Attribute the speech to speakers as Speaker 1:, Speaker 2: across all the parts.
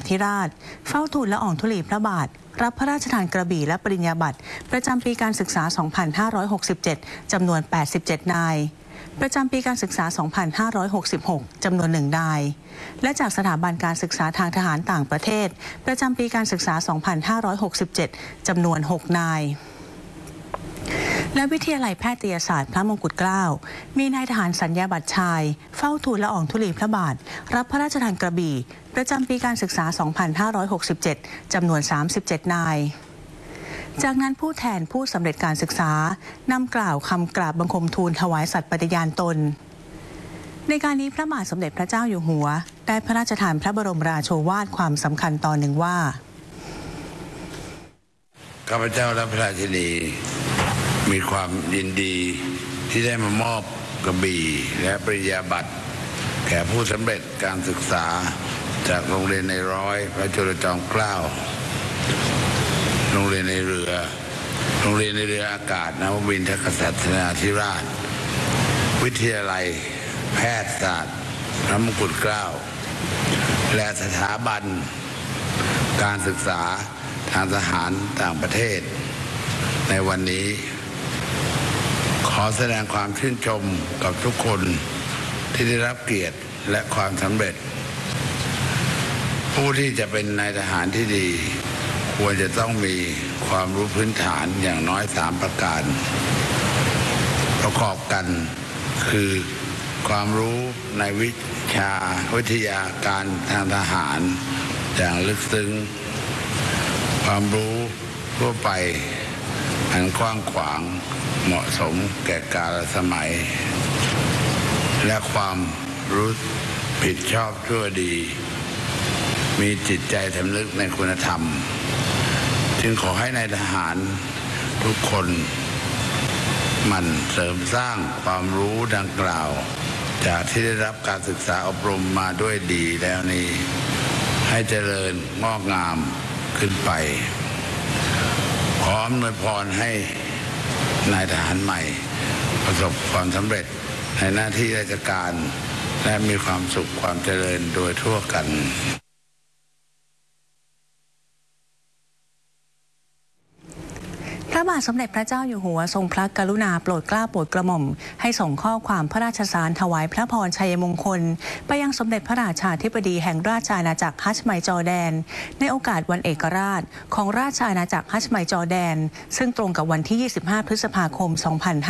Speaker 1: ธิราชเฝ้าทูลละอองธุลีพระบาทรับพระราชทานกระบี่และปริญญาบัตรประจำปีการศึกษา 2567 จำนวน 87 นายประจำปีการศึกษา 2566 จำนวน 1 นายและจากสถาบันการศึกษาทางทหารต่างประเทศประจำปีการศึกษา 2567 จำนวน 6 นายและวิทยาลัยแพทยศาสตร์พระมงกุฎเกล้ามีนายทหารสัญญาบัตรชายเฝ้าทูลละอองธุลีพระบาทรับพระราชทานกระบี่ประจำปีการศึกษา 2567 จำนวน 37 นายจากนั้นผู้แทนผู้สำเร็จการศึกษานำกล่าวคำกราบบังคมทูลถวายสัตย์ปฏิญาณตนในการนี้พระบาทสมเด็จพระเจ้าอยู่หัวได้พระราชทานพระบรมราโชวาทความสำคัญตอนหนึ่งว่า
Speaker 2: ข้าพเจ้าและพระราชินีมีความยินดีที่ได้มามอบกระบี่และปริญญาบัตรแก่ผู้สำเร็จการศึกษาจากโรงเรียนในร้อยพระจุลจอมเกล้าโรงเรียนในเรือโรงเรียนในเรืออากาศนวมินทรกษัตริยาธิราชวิทยาลัยแพทยศาสตร์พระมงกุฎเกล้าและสถาบันการศึกษาทางทหารต่างประเทศในวันนี้ขอแสดงความชื่นชมกับทุกคนที่ได้รับเกียรติและความสำเร็จผู้ที่จะเป็นนายทหารที่ดีควรจะต้องมีความรู้พื้นฐานอย่างน้อย3ประการประกอบกันคือความรู้ในวิชาวิทยาการทางทหารอย่างลึกซึ้งความรู้ทั่วไปอันกว้างขวางเหมาะสมแก่กาลสมัยและความรู้ผิดชอบชั่วดีมีจิตใจสำนึกในคุณธรรมจึงขอให้นายทหารทุกคนหมั่นเสริมสร้างความรู้ดังกล่าวจากที่ได้รับการศึกษาอบรมมาด้วยดีแล้วนี้ให้เจริญงอกงามขึ้นไปขออำนวยพรให้นายทหารใหม่ประสบความสำเร็จในหน้าที่ราชการและมีความสุขความเจริญโดยทั่วกัน
Speaker 1: พระบาทสมเด็จพระเจ้าอยู่หัวทรงพระกรุณาโปรดเกล้าโปรดกระหม่อมให้ส่งข้อความพระราชสารถวายพระพรชัยมงคลไปยังสมเด็จพระราชาธิบดีแห่งราชอาณาจักรฮัชไมจอร์แดนในโอกาสวันเอกราชของราชอาณาจักรฮัชไมจอร์แดนซึ่งตรงกับวันที่ 25 พฤษภาคม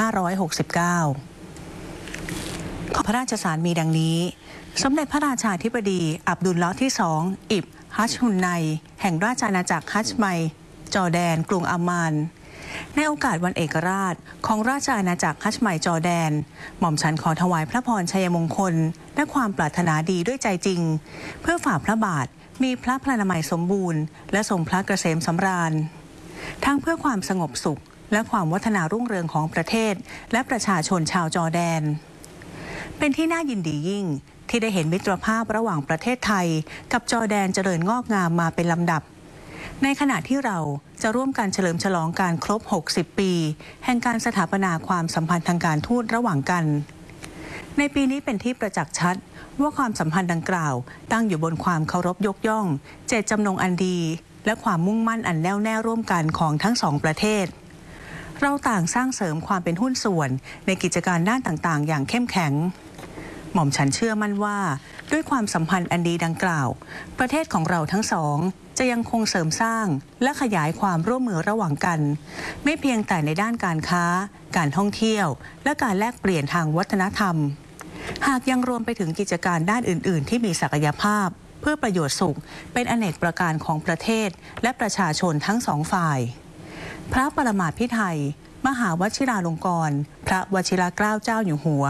Speaker 1: 2569 พระราชสารมีดังนี้สมเด็จพระราชาธิบดีอับดุลเลาะห์ที่ 2 อิบฮัชฮุนไนแห่งราชอาณาจักรฮัชไมจอร์แดนกรุงอัมมานในโอกาสวันเอกราชของราชอาณาจักรฮัชไมจอร์แดนหม่อมฉันขอถวายพระพรชัยมงคลและความปรารถนาดีด้วยใจจริงเพื่อฝ่าพระบาทมีพระพลานามัยสมบูรณ์และทรงพระเกษมสำราญทั้งเพื่อความสงบสุขและความวัฒนารุ่งเรืองของประเทศและประชาชนชาวจอร์แดนเป็นที่น่ายินดียิ่งที่ได้เห็นมิตรภาพระหว่างประเทศไทยกับจอร์แดนเจริญงอกงามมาเป็นลำดับในขณะที่เราจะร่วมกันเฉลิมฉลองการครบ60 ปีแห่งการสถาปนาความสัมพันธ์ทางการทูตระหว่างกันในปีนี้เป็นที่ประจักษ์ชัดว่าความสัมพันธ์ดังกล่าวตั้งอยู่บนความเคารพยกย่องเจตจำนงอันดีและความมุ่งมั่นอันแน่วแน่ร่วมกันของทั้งสองประเทศเราต่างสร้างเสริมความเป็นหุ้นส่วนในกิจการด้านต่างๆอย่างเข้มแข็งหม่อมฉันเชื่อมั่นว่าด้วยความสัมพันธ์อันดีดังกล่าวประเทศของเราทั้งสองจะยังคงเสริมสร้างและขยายความร่วมมือระหว่างกันไม่เพียงแต่ในด้านการค้าการท่องเที่ยวและการแลกเปลี่ยนทางวัฒนธรรมหากยังรวมไปถึงกิจการด้านอื่นๆที่มีศักยภาพเพื่อประโยชน์สุขเป็นอเนกประการของประเทศและประชาชนทั้งสองฝ่ายพระปรมาภิไธยมหาวชิราลงกรณ์พระวชิรเกล้าเจ้าอยู่หัว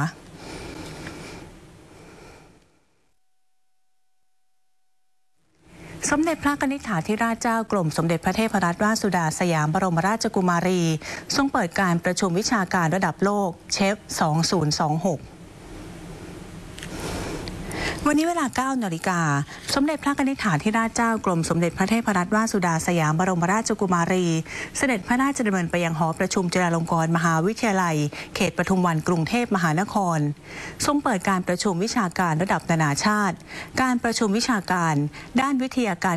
Speaker 1: สมเด็จพระกนิษฐาธิราชเจ้ากรมสมเด็จพระเทพรัตนราชสุดาสยามบรมราชกุมารีทรงเปิดการประชุมวิชาการระดับโลกเชฟ 2026 วันนี้เวลา 9 นาฬิกาสมเด็จพระกนิษฐาธิราชเจ้ากรมสมเด็จพระเทพรัตนราชสุดาสยามบรมราชกุมารีเสด็จพระราชดำเนินไปยังหอประชุมจุฬาลงกรณ์มหาวิทยาลัยเขตปทุมวันกรุงเทพมหานครทรงเปิดการประชุมวิชาการระดับนานาชาติการประชุมวิชาการด้านวิทยาการ